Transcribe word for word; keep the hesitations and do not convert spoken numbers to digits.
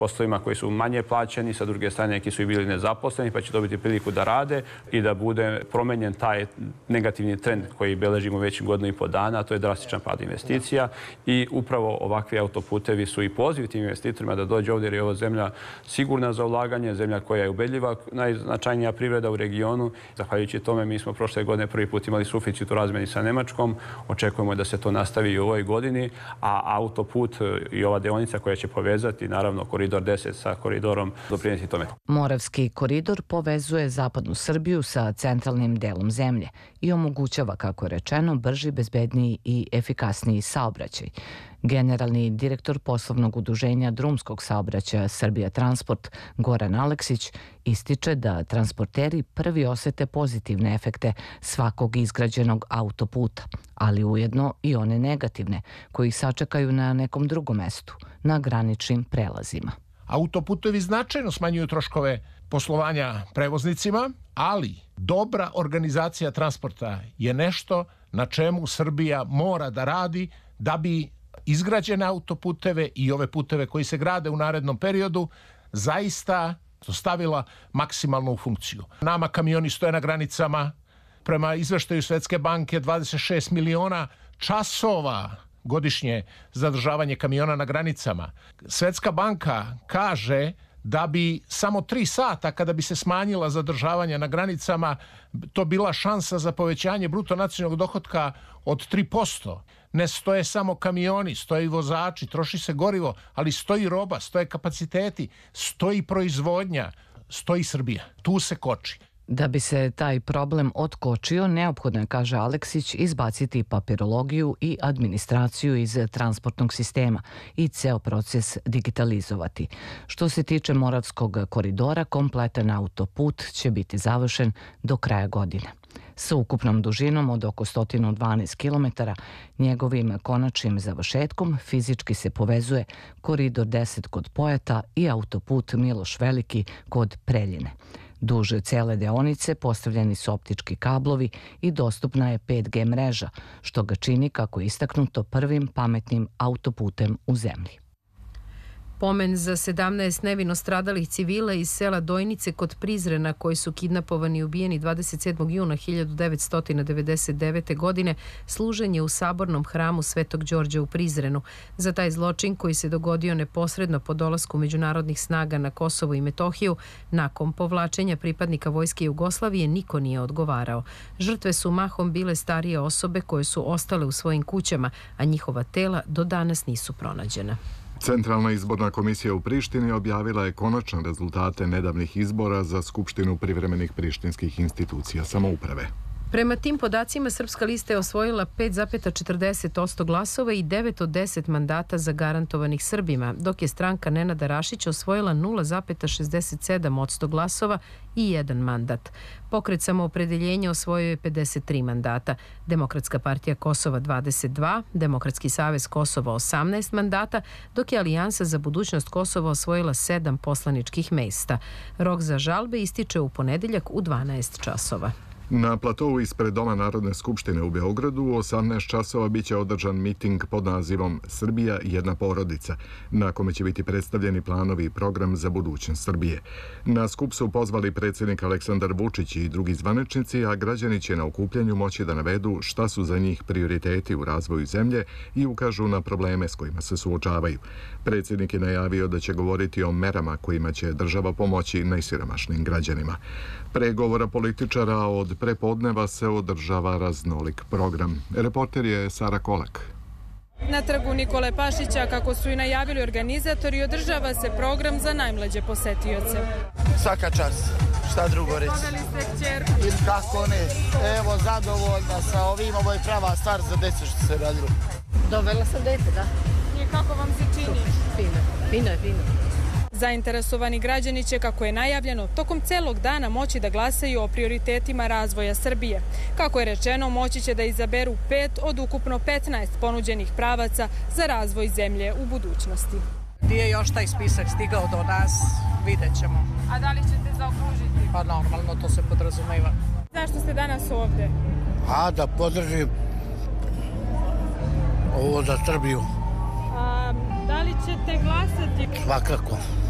poslovima koji su manje plaćeni, sa druge strane neki su i bili nezaposleni pa će dobiti priliku da rade i da bude promenjen taj negativni trend koji beležimo već godinu i po dana, a to je drastičan pad investicija i upravo ovakvi autoputevi su i poziv tim investitorima da dođe ovdje jer je ovo zemlja sigurna za ulaganje, zemlja koja je ubedljiva, najznačajnija privreda u regionu. Zahvaljujući tome mi smo prošle godine prvi put imali suficit u razmeni sa Nemačkom, očekujemo da se to nastavi i u ovoj godini, a autoput i ova deonica koja će povezati, naravno koridor deset sa koridorom, doprinijeti tome. Moravski koridor povezuje zapadnu Srbiju sa centralnim delom zemlje i omogućava, kako je rečeno, brži, bezbedniji i efikasniji saobraćaj. Generalni direktor poslovnog udruženja drumskog saobraćaja Srbija Transport Goran Aleksić ističe da transporteri prvi osete pozitivne efekte svakog izgrađenog autoputa, ali ujedno i one negativne koji ih sačekaju na nekom drugom mestu, na graničnim prelazima. Autoputevi značajno smanjuju troškove poslovanja prevoznicima, ali dobra organizacija transporta je nešto na čemu Srbija mora da radi da bi izgrađene autoputeve i ove puteve koji se grade u narednom periodu zaista stavila maksimalnu funkciju. Nama kamioni stoje na granicama, prema izveštaju Svetske banke dvadeset šest miliona časova godišnje zadržavanje kamiona na granicama. Svetska banka kaže da bi samo tri sata kada bi se smanjila zadržavanja na granicama to bila šansa za povećanje bruto nacionalnog dohotka od tri posto. Ne stoje samo kamioni, stoje i vozači, troši se gorivo, ali stoji roba, stoje kapaciteti, stoji proizvodnja, stoji Srbija. Tu se koči. Da bi se taj problem otkočio, neophodno je, kaže Aleksić, izbaciti papirologiju i administraciju iz transportnog sistema i ceo proces digitalizovati. Što se tiče Moravskog koridora, kompletan autoput će biti završen do kraja godine. Sa ukupnom dužinom od oko sto dvanaest kilometara, njegovim konačnim završetkom fizički se povezuje koridor deset kod Pojata i autoput Miloš Veliki kod Preljine. Duž cele deonice postavljeni su optički kablovi i dostupna je pet G mreža, što ga čini, kako je istaknuto, prvim pametnim autoputem u zemlji. Pomen za sedamnaest nevino stradalih civila iz sela Dojnice kod Prizrena koji su kidnapovani i ubijeni dvadeset sedmog juna hiljadu devetsto devedeset devete. godine služen je u sabornom hramu Svetog Đorđa u Prizrenu. Za taj zločin koji se dogodio neposredno po dolasku međunarodnih snaga na Kosovo i Metohiju, nakon povlačenja pripadnika Vojske Jugoslavije niko nije odgovarao. Žrtve su mahom bile starije osobe koje su ostale u svojim kućama, a njihova tela do danas nisu pronađena. Centralna izborna komisija u Prištini objavila je konačne rezultate nedavnih izbora za Skupštinu privremenih prištinskih institucija samouprave. Prema tim podacima, Srpska lista je osvojila pet zarez četrdeset posto glasova i devet od deset mandata zagarantovanih Srbima, dok je stranka Nenada Rašića osvojila nula zarez šezdeset sedam posto glasova i jedan mandat. Pokret Samoopredeljenja osvojio je pedeset tri mandata, Demokratska partija Kosova dvadeset dva, Demokratski savez Kosova osamnaest mandata, dok je Alijansa za budućnost Kosova osvojila sedam poslaničkih mesta. Rok za žalbe ističe u ponedeljak u dvanaest časova. Na platovu ispred Doma Narodne skupštine u Beogradu u osamnaest časova biće održan miting pod nazivom Srbija jedna porodica, na kome će biti predstavljeni planovi i program za budućnost Srbije. Na skup su pozvali predsjednik Aleksandar Vučić i drugi zvaničnici, a građani će na okupljanju moći da navedu šta su za njih prioriteti u razvoju zemlje i ukažu na probleme s kojima se suočavaju. Predsjednik je najavio da će govoriti o merama kojima će država pomoći najsiromašnijim građanima. Pregovora političara od prepodneva se održava raznolik program. Reporter je Sara Kolak. Na trgu Nikole Pašića, kako su i najavili organizatori, održava se program za najmlađe posetioce. Svaka čast, šta drugo reći. Doveli ste kćerku. I kako ne, evo zadovoljna sa ovim, ovo je prava stvar za decu što se radilo. Dovela sam dete, da. I kako vam se čini? Fino, fino je, fino. Zainteresovani građani će, kako je najavljeno, tokom celog dana moći da glasaju o prioritetima razvoja Srbije. Kako je rečeno, moći će da izaberu pet od ukupno petnaest ponuđenih pravaca za razvoj zemlje u budućnosti. Gdje je još taj spisak stigao do nas, vidjet ćemo. A da li ćete zaokružiti? Pa normalno, to se podrazumeva. Zašto ste danas ovde? A da podržim ovo za Srbiju. A, da li ćete glasati? Svakako.